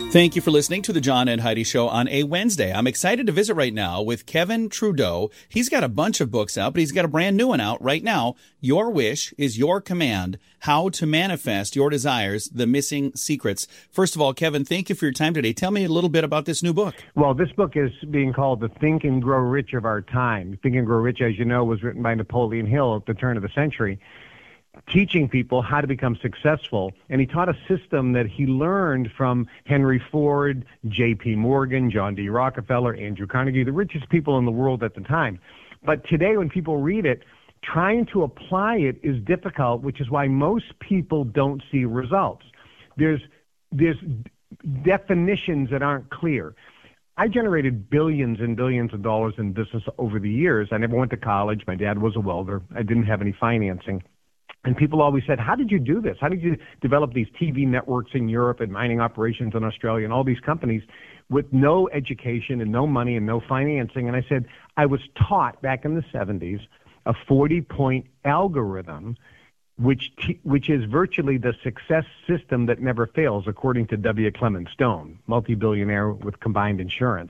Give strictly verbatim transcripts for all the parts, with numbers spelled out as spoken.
Thank you for listening to the John and Heidi Show on a Wednesday. I'm excited to visit right now with Kevin Trudeau. He's got a bunch of books out, but he's got a brand new one out right now. Your Wish is Your Command, How to Manifest Your Desires, The Missing Secrets. First of all, Kevin, thank you for your time today. Tell me a little bit about this new book. Well, this book is being called The Think and Grow Rich of Our Time. Think and Grow Rich, as you know, was written by Napoleon Hill at the turn of the century, teaching people how to become successful. And he taught a system that he learned from Henry Ford, J P Morgan, John D. Rockefeller, Andrew Carnegie, the richest people in the world at the time. But today when people read it, trying to apply it is difficult, which is why most people don't see results. There's, there's definitions that aren't clear. I generated billions and billions of dollars in business over the years. I never went to college. My dad was a welder. I didn't have any financing. And people always said, how did you do this? How did you develop these T V networks in Europe and mining operations in Australia and all these companies with no education and no money and no financing? And I said, I was taught back in the seventies a forty-point algorithm, which t- which is virtually the success system that never fails, according to W. Clement Stone, multi-billionaire with combined insurance.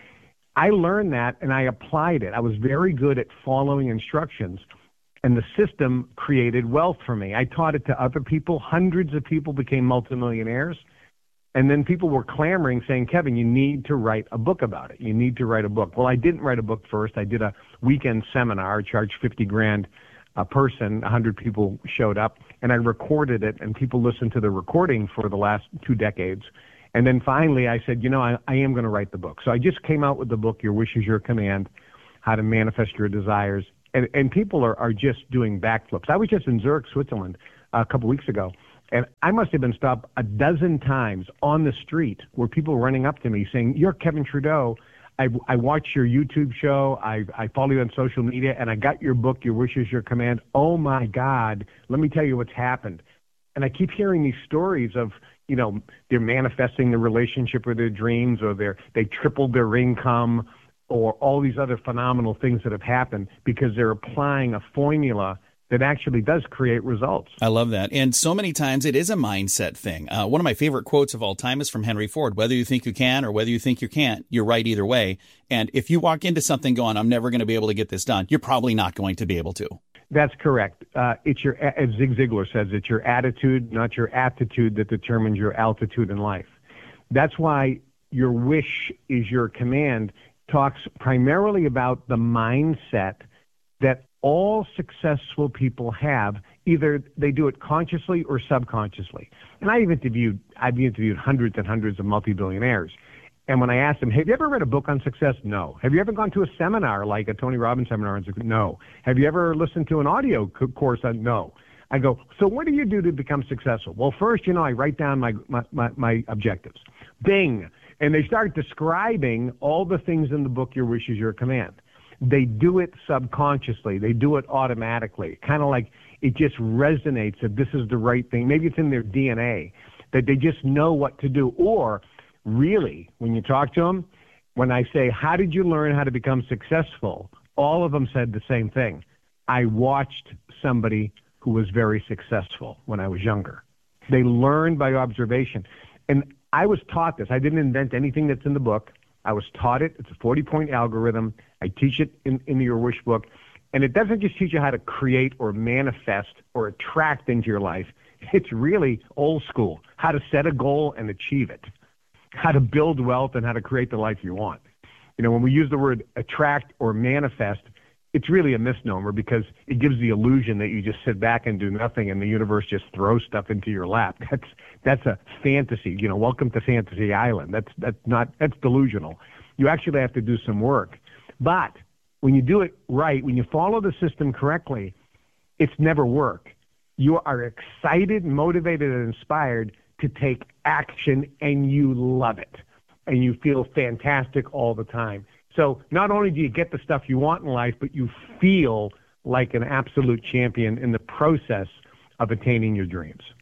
I learned that and I applied it. I was very good at following instructions. And the system created wealth for me. I taught it to other people. Hundreds of people became multimillionaires. And then people were clamoring, saying, Kevin, you need to write a book about it. You need to write a book. Well, I didn't write a book first. I did a weekend seminar, charged fifty grand a person. one hundred people showed up. And I recorded it, and people listened to the recording for the last two decades. And then finally I said, you know, I, I am going to write the book. So I just came out with the book, Your Wish is Your Command, How to Manifest Your Desires. And, and people are, are just doing backflips. I was just in Zurich, Switzerland, a couple weeks ago, and I must have been stopped a dozen times on the street where people were running up to me saying, you're Kevin Trudeau. I, I watch your YouTube show. I, I follow you on social media, and I got your book, Your Wish is Your Command. Oh, my God. Let me tell you what's happened. And I keep hearing these stories of, you know, they're manifesting the relationship with their dreams, or they're, they tripled their income, or all these other phenomenal things that have happened because they're applying a formula that actually does create results. I love that. And so many times it is a mindset thing. Uh, one of my favorite quotes of all time is from Henry Ford. Whether you think you can or whether you think you can't, you're right either way. And if you walk into something going, I'm never going to be able to get this done, you're probably not going to be able to. That's correct. Uh, it's your, as Zig Ziglar says, it's your attitude, not your aptitude, that determines your altitude in life. That's why Your Wish is Your Command talks primarily about the mindset that all successful people have. Either they do it consciously or subconsciously. And I've interviewed, I've interviewed hundreds and hundreds of multi-billionaires. And when I asked them, have you ever read a book on success? No. Have you ever gone to a seminar like a Tony Robbins seminar on success? No. Have you ever listened to an audio course on? No. I go, so what do you do to become successful? Well, first, you know, I write down my, my, my, my objectives. Bing. And they start describing all the things in the book, Your Wish is Your Command. They do it subconsciously. They do it automatically, kind of like it just resonates that this is the right thing. Maybe it's in their D N A, that they just know what to do. Or really, when you talk to them, when I say, how did you learn how to become successful? All of them said the same thing. I watched somebody who was very successful when I was younger. They learned by observation. And I was taught this. I didn't invent anything that's in the book. I was taught it. It's a forty-point algorithm. I teach it in, in the Your Wish book. And it doesn't just teach you how to create or manifest or attract into your life. It's really old school, how to set a goal and achieve it, how to build wealth and how to create the life you want. You know, when we use the word attract or manifest, it's really a misnomer because it gives the illusion that you just sit back and do nothing and the universe just throws stuff into your lap. That's that's a fantasy. You know, welcome to Fantasy Island. That's that's not that's delusional. You actually have to do some work. But when you do it right, when you follow the system correctly, it's never work. You are excited, motivated, and inspired to take action, and you love it. And you feel fantastic all the time. So not only do you get the stuff you want in life, but you feel like an absolute champion in the process of attaining your dreams.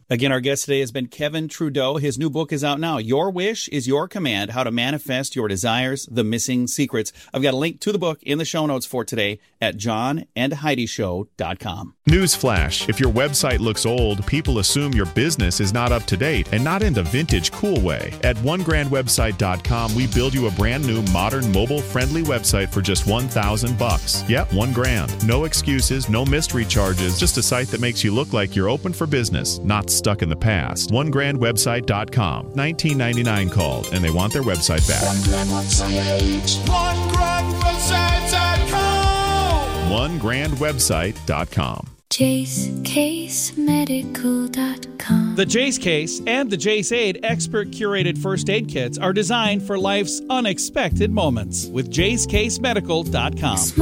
Again, our guest today has been Kevin Trudeau. His new book is out now. Your Wish is Your Command, How to Manifest Your Desires, The Missing Secrets. I've got a link to the book in the show notes for today at john and heidi show dot com. Newsflash, if your website looks old, people assume your business is not up to date and not in the vintage cool way. At one grand website dot com, we build you a brand new, modern, mobile-friendly website for just one thousand bucks. Yep, one grand. No excuses, no mystery charges, just a site that makes you look like you're open for business, not stuck in the past. one grand website dot com. nineteen ninety-nine called, and they want their website back. one grand website dot com. one grand website dot com. Jase Case Medical dot com. The Jase Case and the Jase Aid expert curated first aid kits are designed for life's unexpected moments with Jase Case Medical dot com.